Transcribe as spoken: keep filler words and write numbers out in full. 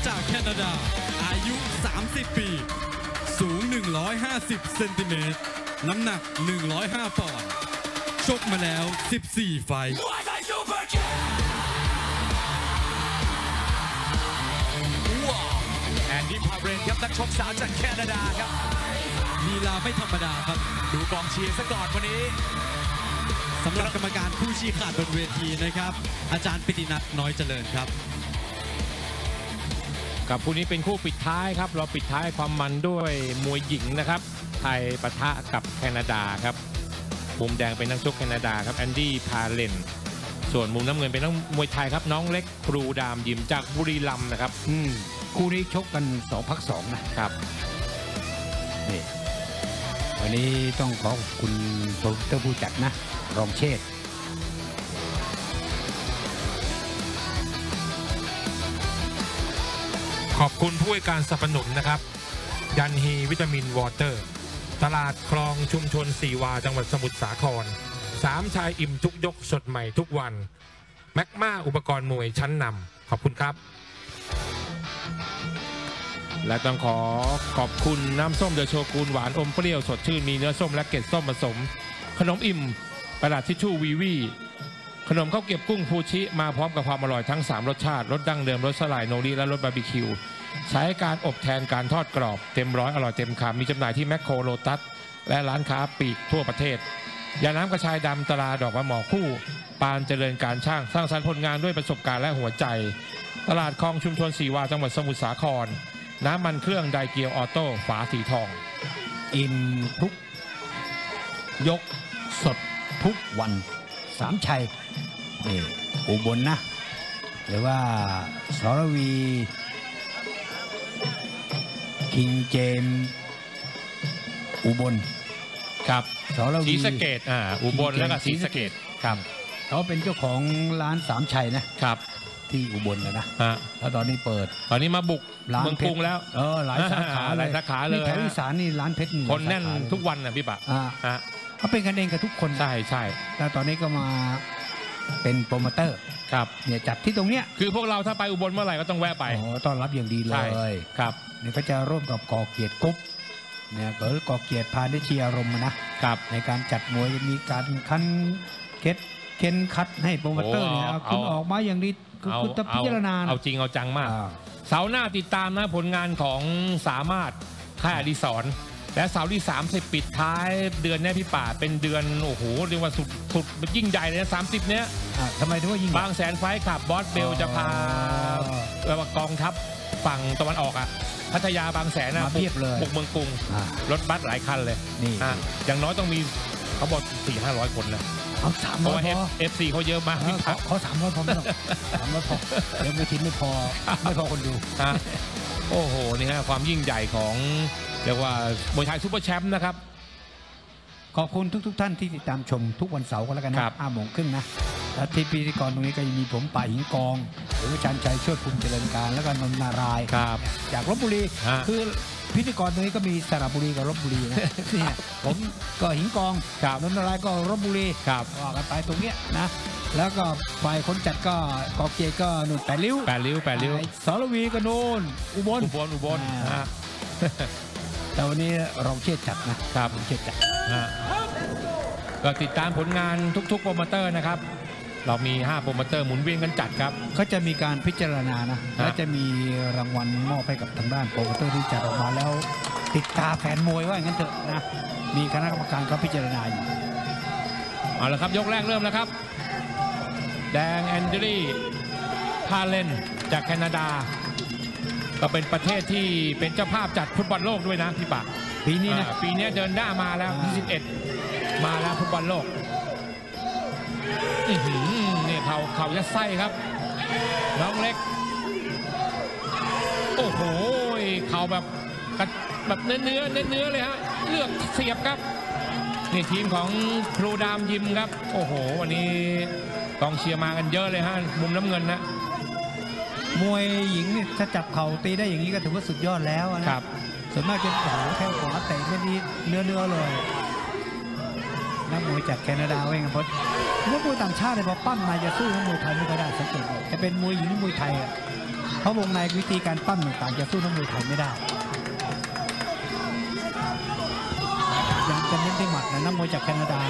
จากแคนาดาอายุสามสิบปีสูงหนึ่งร้อยห้าสิบเซนติเมตรน้ำหนักหนึ่งร้อยห้าปอนด์ชกมาแล้วสิบสี่ไฟท์ว้าวแอนดี้พาเรนครับนักชกสาวจากแคนาดาครับลีลาไม่ธรรมดาครับดูกองเชียร์ซะก่อนวันนี้สำหรับกรรมการผู้ชี้ขาดบนเวทีนะครับอาจารย์ปิตินัทน้อยเจริญครับกับคู่นี้เป็นคู่ปิดท้ายครับเราปิดท้ายความมันด้วยมวยหญิงนะครับไทยปะทะกับแคนาดาครับมุมแดงเป็นนักชกแคนาดาครับแอนดี้พาเลนส่วนมุมน้ำเงินเป็นนักมวยไทยครับน้องเล็กครูดามยิมจากบุรีรัมย์นะครับอืมคู่นี้ชกกันสองพักสองนะครับนี่วันนี้ต้องขอบคุณโปรโมเตอร์ผู้จัดนะรองเชษฐ์ขอบคุณผู้ให้การสนับสนุนนะครับยันฮีวิตามินวอเตอร์ตลาดคลองชุมชนสีวาจังหวัดสมุทรสาครสามชายอิ่มทุกยกสดใหม่ทุกวันแมกมาอุปกรณ์มวยชั้นนำขอบคุณครับและต้องขอขอบคุณน้ำส้มเดอะโชกุนหวานอมเปรี้ยวสดชื่นมีเนื้อส้มและเกล็ดส้มผสมขนมอิ่มกระดาษทิชชู่วีวีขนมข้าวเกรี๊ยวกุ้งฟูชิมาพร้อมกับความอร่อยทั้งสามรสชาติรสดั้งเดิมรสสลายโนริและรสบาร์บีคิวใช้การอบแทนการทอดกรอบเต็มร้อยอร่อยเต็มคำมีจำหน่ายที่แมคโครโลตัสและร้านค้าปลีกทั่วประเทศยาน้ำกระชายดำตราดอกมะหมอคู่ปานเจริญการช่างสร้างสรรค์ผลงานด้วยประสบการณ์และหัวใจตลาดคลองชุมชนสีวาจังหวัดสมุทรสาครน้ำมันเครื่องไดเกียวออโต้ฝาสีทองอิ่มทุกยกสดทุกวันสามชัยนี่อุบลนะหรือว่าสรวีคิงเจมอุบลครับสรวีศรีสะเกษอ่าอุบลแล้วก็ศรีสะเกษครับเขาเป็นเจ้าของร้านสามชัยนะครับที่อุบลนะนะแล้วตอนนี้เปิดตอนนี้มาบุกร้านเมืองกรุงแล้วเออหลายสาขาหลายสาขาเลยแถวอีสานนี่ร้านเพชรคนแน่นทุกวันนะพี่ปะอ่าเขาเป็นกันเองกับทุกคนใช่ใช่แล้วตอนนี้ก็มาเป็นโปรโมเตอร์ครับเนี่ยจัดที่ตรงเนี้ยคือพวกเราถ้าไปอุบลเมื่อไหร่ก็ต้องแวะไปอ๋อต้อนรับอย่างดีเลยครับเนี่ยก็จะร่วมกับก่อเกียรติกุ๊บเนี่ยเกิดก่อเกียรติพาณิชยอารมณ์นะครับในการจัดมวยจะมีการคันเก็ตเค้นคัดให้โปรโมเตอร์เนี่ยคุณออกมาอย่างดีคุณจะพิจารณาเอาจริงเอาจังมากเสาร์หน้าติดตามนะผลงานของสามารถค่ายอดิศรและเสาร์ที่สามสิบปิดท้ายเดือนนี้พี่ป่าเป็นเดือนโอ้โหเรียกว่าสุดสุดยิ่งใหญ่เลยนะสามสิบเนี้ยทำไมถึงว่ายิ่งบางแสนไฟขับบอสเบลจะพาแบบกองทัพฝั่งตะวันออกอ่ะพัทยาบางแสนนะเพียบเลยบุกเมืองกรุงรถบัสหลายคันเลยนี่อย่างน้อยต้องมีเขาบอกสี่ห้าร้อยคนนะเอาสามร้อยพอเอฟซีเขาเยอะมากเขาสามร้อยพอไม่ต้องสามร้อยพอเดี๋ยวไม่ทิ้งไม่พอไม่พอคนดูโอ้โหนี่ฮะความยิ่งใหญ่ของเรียกว่ามวยไทยซุปเปอร์แชมป์นะครับขอบคุณทุกๆท่านที่ติดตามชมทุกวันเสาร์ก็แล้วกันนะห้าโมงครึ่งนะและที่พิธีกรตรงนี้ก็ยังมีผมป่าหิงกองหรือว่าชันชัยช่วยภูมิเจริญการแล้วก็นนทนารายจากลพบุรีคือพิธีกรตรงนี้ก็มีสระบุรีกับลพบุรีนะเนี่ยผมก็หิงกองนนทนารายก็ลพบุรีว่ากันไปตรงเนี้ยนะแล้วก็ฝ่ายคนจัดก็กอเกียร์ก็นุ่นแปดริ้วแปดริ้วแปดริ้วสรวีก็นุ่นอุบลอุบลอุบลแต่วันนี้เราเชี่ยจัดนะครับเชี่ยจัดก็ติดตามผลงานทุกๆโปรโมเตอร์นะครับเรามีห้าโปรโมเตอร์หมุนเวียนกันจัดครับเขาจะมีการพิจารณานะและจะมีรางวัลมอบให้กับทางด้านโปรโมเตอร์ที่จัดออกมาแล้วติดตาแฟนมวยว่าอย่างนั้นเถอะนะมีคณะกรรมการเขาพิจารณาอยู่เอาละครับยกแรกเริ่มแล้วครับแดงแอนเดรีพาเลนจากแคนาดาก็เป็นประเทศที่เป็นเจ้าภาพจัดฟุตบอลโลกด้วยนะพี่ปะปีนี้นะปีนี้เดินหน้ามาแล้วยี่สิบเอ็ดมาแล้วฟุตบอลโลกนี่เขาเขายัดไส้ครับน้องเล็กโอ้โหเขาแบบแบบเนื้อเนื้อเนื้อเนื้อเลยฮะเลือกเสียบครับนี่ทีมของครูดามยิมครับโอ้โหวันนี้กองเชียร์มากันเยอะเลยฮะมุมน้ำเงินนะมวยหญิงนี่ถ้าจับเข่าตีได้อย่างนี้ก็ถือว่าสุดยอดแล้วนะครับส่วนมากจะโอ้โหแค่ขวาเตะไม่ดีเนื้อเนื้อเลยนักมวยจากแคนาดาเองครับนักมวยต่างชาติเลยพอปั้มมาจะสู้นักมวยไทยไม่ค่อยได้สังเกตจะเป็นมวยหญิงมวยไทยอ่ะราะวงในวิธีการปั้มต่างๆจะสู้นักมวยไทยไม่ได้ยังจะเน้นที่หมัดนะนักมวยจากแคนาดา